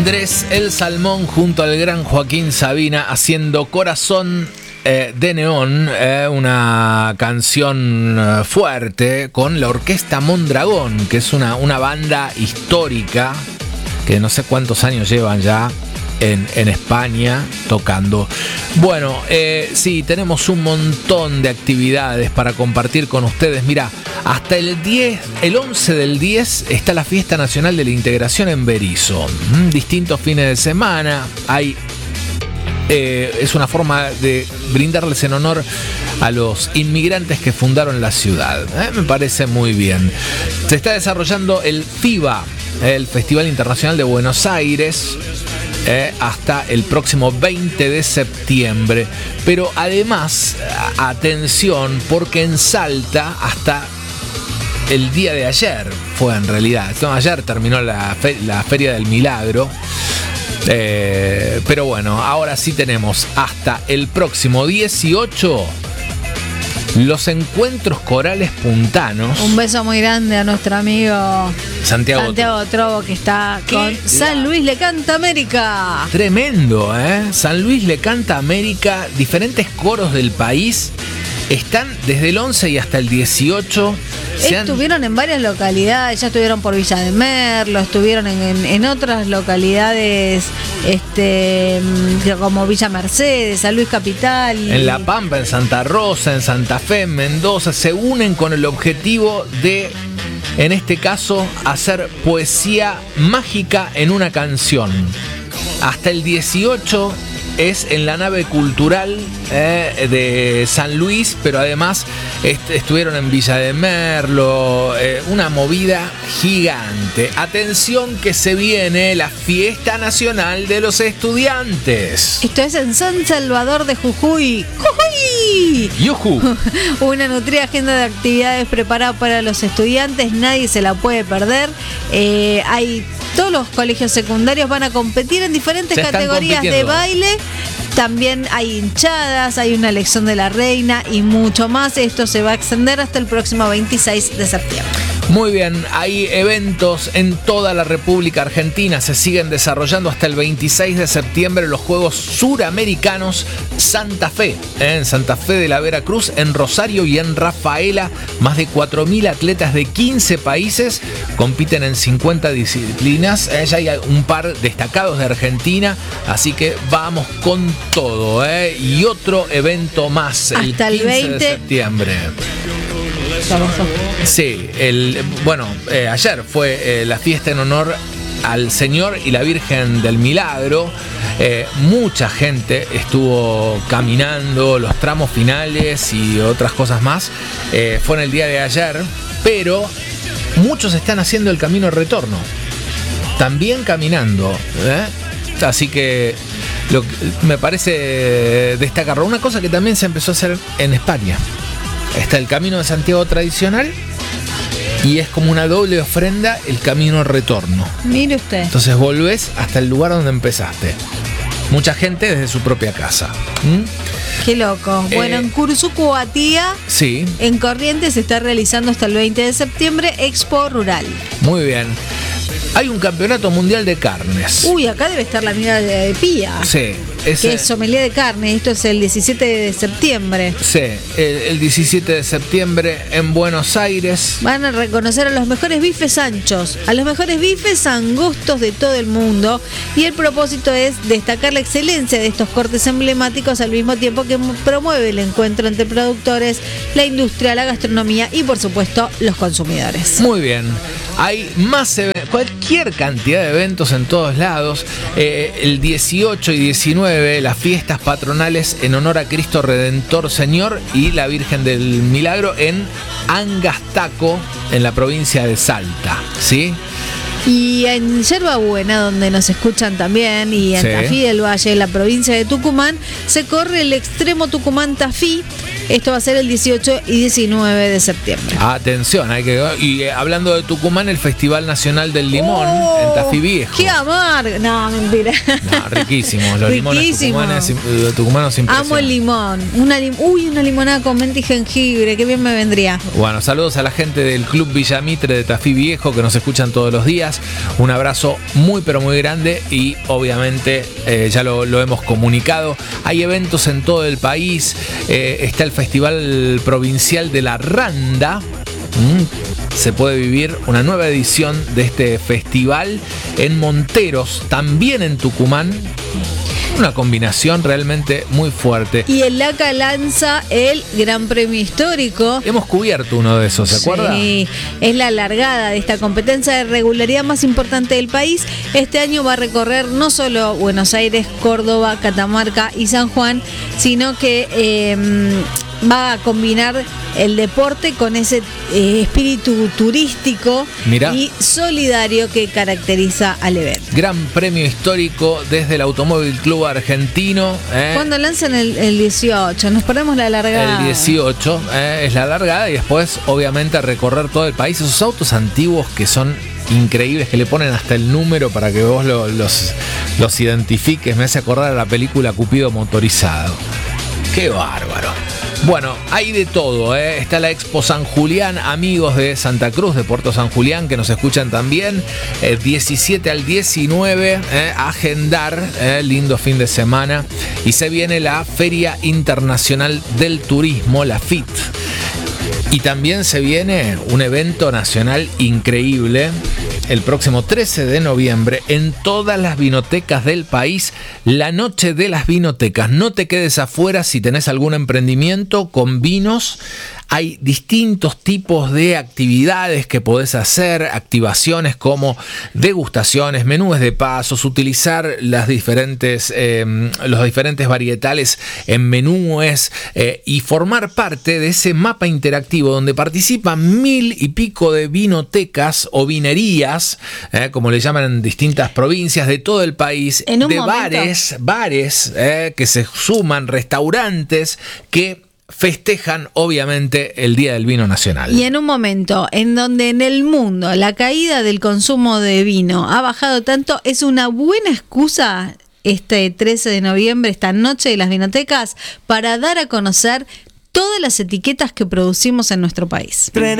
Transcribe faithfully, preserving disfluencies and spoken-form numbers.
Andrés el Salmón junto al gran Joaquín Sabina haciendo Corazón eh, de Neón, eh, una canción eh, fuerte con la Orquesta Mondragón, que es una, una banda histórica que no sé cuántos años llevan ya en, en España tocando. Bueno, eh, sí, tenemos un montón de actividades para compartir con ustedes. Mira, hasta el diez, el once del diez está la Fiesta Nacional de la Integración en Berisso. Mm, distintos fines de semana. Hay, eh, es una forma de brindarles en honor a los inmigrantes que fundaron la ciudad. Eh, me parece muy bien. Se está desarrollando el FIBA, el Festival Internacional de Buenos Aires, eh, hasta el próximo veinte de septiembre. Pero además, atención, porque en Salta hasta el día de ayer fue en realidad. No, ayer terminó la, fe, la Feria del Milagro. Eh, pero bueno, ahora sí tenemos hasta el próximo dieciocho los encuentros corales puntanos. Un beso muy grande a nuestro amigo Santiago, Santiago Trovo, que está con San Luis le canta América. Tremendo, ¿eh? San Luis le canta América. Diferentes coros del país están desde el once y hasta el dieciocho. Estuvieron han... en varias localidades, ya estuvieron por Villa de Merlo, estuvieron en, en, en otras localidades, este, como Villa Mercedes, San Luis Capital. En La Pampa, en Santa Rosa, en Santa Fe, en Mendoza, se unen con el objetivo de, en este caso, hacer poesía mágica en una canción. Hasta el dieciocho es en la nave cultural eh, de San Luis, pero además est- estuvieron en Villa de Merlo, eh, una movida gigante. Atención que se viene la Fiesta Nacional de los Estudiantes. Esto es en San Salvador de Jujuy. ¡Jujuy! ¡Yujú! Una nutrida agenda de actividades preparada para los estudiantes, nadie se la puede perder. Eh, hay todos los colegios secundarios van a competir en diferentes categorías de baile. También hay hinchadas, hay una elección de la reina y mucho más. Esto se va a extender hasta el próximo veintiséis de septiembre. Muy bien, hay eventos en toda la República Argentina. Se siguen desarrollando hasta el veintiséis de septiembre los Juegos Suramericanos Santa Fe, ¿eh? En Santa Fe de la Veracruz, en Rosario y en Rafaela. Más de cuatro mil atletas de quince países compiten en cincuenta disciplinas. Eh, ya hay un par destacados de Argentina, así que vamos con todo, ¿eh? Y otro evento más, el hasta el quince veinte de septiembre. Sí, el, bueno, eh, ayer fue eh, la fiesta en honor al Señor y la Virgen del Milagro. Eh, mucha gente estuvo caminando los tramos finales y otras cosas más. Eh, fue en el día de ayer, pero muchos están haciendo el camino de retorno, también caminando, ¿eh? Así que lo, me parece destacar una cosa que también se empezó a hacer en España. Está el Camino de Santiago tradicional y es como una doble ofrenda el camino de retorno. Mire usted. Entonces volvés hasta el lugar donde empezaste. Mucha gente desde su propia casa. ¿Mm? Qué loco. Eh, bueno, en Cursucuatía, sí, en Corrientes, se está realizando hasta el veinte de septiembre Expo Rural. Muy bien. Hay un campeonato mundial de carnes. Uy, acá debe estar la amiga de Pía. Sí. Ese, que es sommelier de carne. Esto es el diecisiete de septiembre. Sí, el, el diecisiete de septiembre en Buenos Aires. Van a reconocer a los mejores bifes anchos, a los mejores bifes angostos de todo el mundo. Y el propósito es destacar la excelencia de estos cortes emblemáticos al mismo tiempo que promueve el encuentro entre productores, la industria, la gastronomía y, por supuesto, los consumidores. Muy bien. Hay más eventos, cualquier cantidad de eventos en todos lados. Eh, el dieciocho y diecinueve, las fiestas patronales en honor a Cristo Redentor Señor y la Virgen del Milagro en Angastaco, en la provincia de Salta, ¿sí? Y en Yerba Buena, donde nos escuchan también, y en sí. Tafí del Valle, en la provincia de Tucumán, se corre el Extremo Tucumán Tafí, Esto va a ser el dieciocho y diecinueve de septiembre. Atención, hay que y eh, hablando de Tucumán, el Festival Nacional del Limón oh, en Tafí Viejo. ¡Qué amargo! No, mentira. No, riquísimo. Los Riquísimo. limones tucumanos, tucumanos impresionantes. Amo el limón. Una lim- Uy, una limonada con menta y jengibre. Qué bien me vendría. Bueno, saludos a la gente del Club Villamitre de Tafí Viejo que nos escuchan todos los días. Un abrazo muy pero muy grande y obviamente eh, ya lo, lo hemos comunicado. Hay eventos en todo el país. Eh, está el Festival Provincial de la Randa. Mm, se puede vivir una nueva edición de este festival en Monteros, también en Tucumán. Una combinación realmente muy fuerte. Y el LACA lanza el Gran Premio Histórico. Hemos cubierto uno de esos, ¿se acuerda? Sí, es la largada de esta competencia de regularidad más importante del país. Este año va a recorrer no solo Buenos Aires, Córdoba, Catamarca y San Juan, sino que eh, va a combinar el deporte con ese eh, espíritu turístico Mirá. y solidario que caracteriza al evento. Gran Premio Histórico desde el Automóvil Club Argentino. ¿eh? ¿Cuándo lanzan el, el dieciocho? Nos ponemos la largada. El dieciocho ¿eh? es la largada y después obviamente recorrer todo el país. Esos autos antiguos que son increíbles, que le ponen hasta el número para que vos lo, los, los identifiques. Me hace acordar a la película Cupido Motorizado. ¡Qué bárbaro! Bueno, hay de todo, ¿eh? Está la Expo San Julián, amigos de Santa Cruz, de Puerto San Julián, que nos escuchan también, eh, diecisiete al diecinueve, eh, agendar, eh, lindo fin de semana, y se viene la Feria Internacional del Turismo, la F I T. Y también se viene un evento nacional increíble. El próximo trece de noviembre, en todas las vinotecas del país, la noche de las vinotecas. No te quedes afuera si tenés algún emprendimiento con vinos. Hay distintos tipos de actividades que podés hacer, activaciones como degustaciones, menús de pasos, utilizar las diferentes, eh, los diferentes varietales en menúes eh, y formar parte de ese mapa interactivo donde participan mil y pico de vinotecas o vinerías, eh, como le llaman en distintas provincias de todo el país, en un de momento. bares, bares eh, que se suman, restaurantes que festejan obviamente el Día del Vino Nacional. Y en un momento en donde en el mundo la caída del consumo de vino ha bajado tanto, es una buena excusa este trece de noviembre, esta noche de las vinotecas, para dar a conocer todas las etiquetas que producimos en nuestro país.